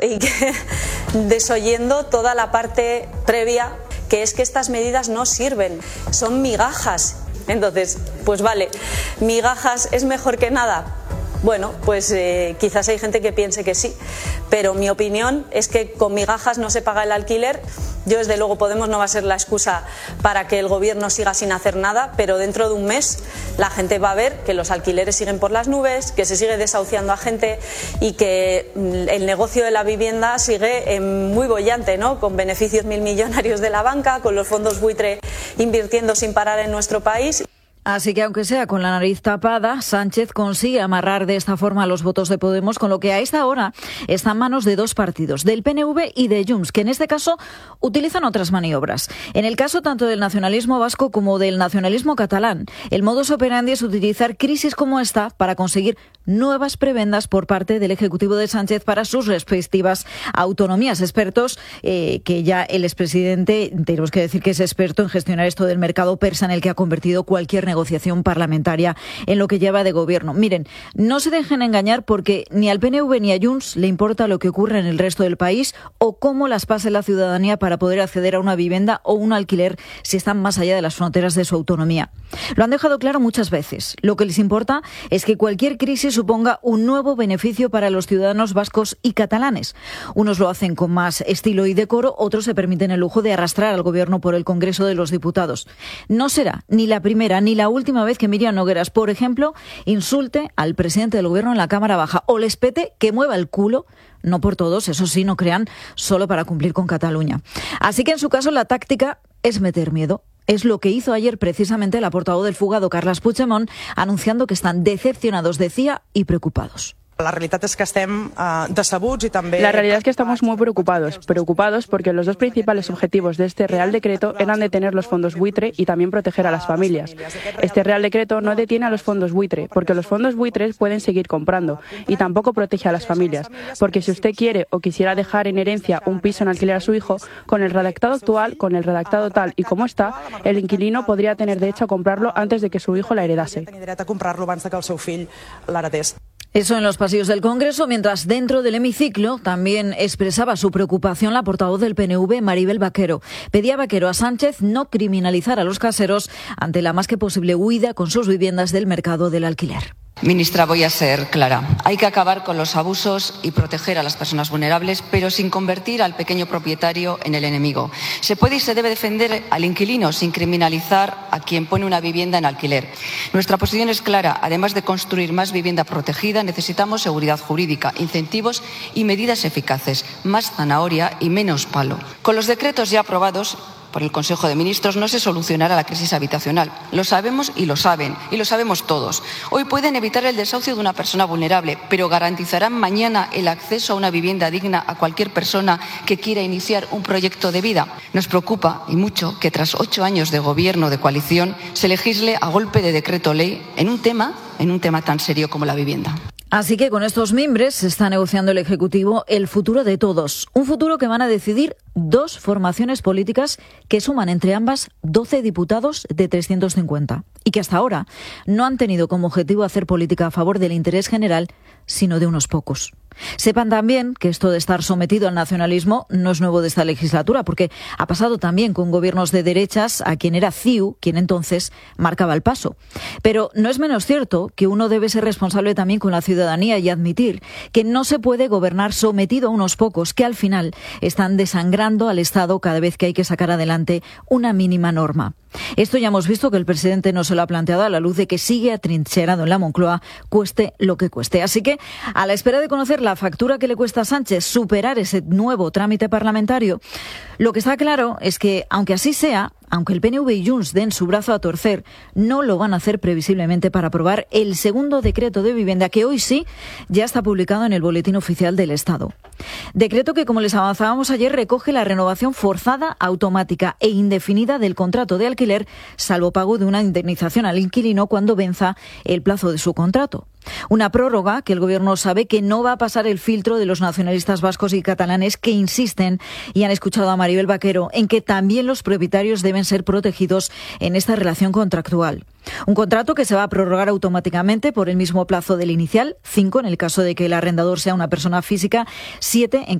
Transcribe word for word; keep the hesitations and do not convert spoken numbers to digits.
y que desoyendo toda la parte previa, que es que estas medidas no sirven, son migajas. Entonces, pues vale, migajas es mejor que nada. Bueno, pues eh, quizás hay gente que piense que sí, pero mi opinión es que con migajas no se paga el alquiler. Yo, desde luego, Podemos no va a ser la excusa para que el gobierno siga sin hacer nada, pero dentro de un mes la gente va a ver que los alquileres siguen por las nubes, que se sigue desahuciando a gente y que el negocio de la vivienda sigue eh, muy boyante, ¿no? Con beneficios mil millonarios de la banca, con los fondos buitre invirtiendo sin parar en nuestro país. Así que, aunque sea con la nariz tapada, Sánchez consigue amarrar de esta forma los votos de Podemos, con lo que a esta hora está en manos de dos partidos, del P N V y de Junts, que en este caso utilizan otras maniobras. En el caso tanto del nacionalismo vasco como del nacionalismo catalán, el modus operandi es utilizar crisis como esta para conseguir nuevas prebendas por parte del Ejecutivo de Sánchez para sus respectivas autonomías. Expertos eh, que ya el expresidente, tenemos que decir que es experto en gestionar esto del mercado persa, en el que ha convertido cualquier negociación parlamentaria en lo que lleva de gobierno. Miren, no se dejen engañar, porque ni al P N V ni a Junts le importa lo que ocurre en el resto del país o cómo las pase la ciudadanía para poder acceder a una vivienda o un alquiler si están más allá de las fronteras de su autonomía. Lo han dejado claro muchas veces. Lo que les importa es que cualquier crisis suponga un nuevo beneficio para los ciudadanos vascos y catalanes. Unos lo hacen con más estilo y decoro, otros se permiten el lujo de arrastrar al gobierno por el Congreso de los Diputados. No será ni la primera ni la última vez que Míriam Nogueras, por ejemplo, insulte al presidente del gobierno en la Cámara Baja o les pete que mueva el culo. No por todos, eso sí, no crean, solo para cumplir con Cataluña. Así que en su caso la táctica es meter miedo. Es lo que hizo ayer precisamente la portavoz del fugado Carles Puigdemont, anunciando que están decepcionados, decía, y preocupados. La realidad es que estem uh, decebuts y también... La realidad es que estamos muy preocupados, preocupados porque los dos principales objetivos de este Real Decreto eran detener los fondos buitre y también proteger a las familias. Este Real Decreto no detiene a los fondos buitre, porque los fondos buitres pueden seguir comprando, y tampoco protege a las familias, porque si usted quiere o quisiera dejar en herencia un piso en alquiler a su hijo, con el redactado actual, con el redactado tal y como está, el inquilino podría tener derecho a comprarlo antes de que su hijo la heredase. Eso en los pasillos del Congreso, mientras dentro del hemiciclo también expresaba su preocupación la portavoz del P N V, Maribel Vaquero. Pedía Vaquero a Sánchez no criminalizar a los caseros ante la más que posible huida con sus viviendas del mercado del alquiler. Ministra, voy a ser clara. Hay que acabar con los abusos y proteger a las personas vulnerables, pero sin convertir al pequeño propietario en el enemigo. Se puede y se debe defender al inquilino sin criminalizar a quien pone una vivienda en alquiler. Nuestra posición es clara. Además de construir más vivienda protegida, necesitamos seguridad jurídica, incentivos y medidas eficaces, más zanahoria y menos palo. Con los decretos ya aprobados por el Consejo de Ministros no se solucionará la crisis habitacional. Lo sabemos y lo saben, y lo sabemos todos. Hoy pueden evitar el desahucio de una persona vulnerable, pero garantizarán mañana el acceso a una vivienda digna a cualquier persona que quiera iniciar un proyecto de vida. Nos preocupa, y mucho, que tras ocho años de gobierno de coalición se legisle a golpe de decreto ley en un tema, en un tema tan serio como la vivienda. Así que con estos mimbres se está negociando el Ejecutivo el futuro de todos. Un futuro que van a decidir dos formaciones políticas que suman entre ambas doce diputados de trescientos cincuenta y que hasta ahora no han tenido como objetivo hacer política a favor del interés general, sino de unos pocos. Sepan también que esto de estar sometido al nacionalismo no es nuevo de esta legislatura, porque ha pasado también con gobiernos de derechas a quien era C I U, quien entonces marcaba el paso. Pero no es menos cierto que uno debe ser responsable también con la ciudadanía y admitir que no se puede gobernar sometido a unos pocos que al final están desangrando al Estado cada vez que hay que sacar adelante una mínima norma. Esto ya hemos visto que el presidente no se lo ha planteado a la luz de que sigue atrincherado en la Moncloa, cueste lo que cueste. Así que, a la espera de conocer la factura que le cuesta a Sánchez superar ese nuevo trámite parlamentario, lo que está claro es que, aunque así sea, aunque el P N V y Junts den su brazo a torcer, no lo van a hacer previsiblemente para aprobar el segundo decreto de vivienda, que hoy sí ya está publicado en el Boletín Oficial del Estado. Decreto que, como les avanzábamos ayer, recoge la renovación forzada, automática e indefinida del contrato de alquiler, salvo pago de una indemnización al inquilino cuando venza el plazo de su contrato. Una prórroga que el Gobierno sabe que no va a pasar el filtro de los nacionalistas vascos y catalanes, que insisten, y han escuchado a Maribel Vaquero, en que también los propietarios deben ser protegidos en esta relación contractual. Un contrato que se va a prorrogar automáticamente por el mismo plazo del inicial, cinco en el caso de que el arrendador sea una persona física, siete en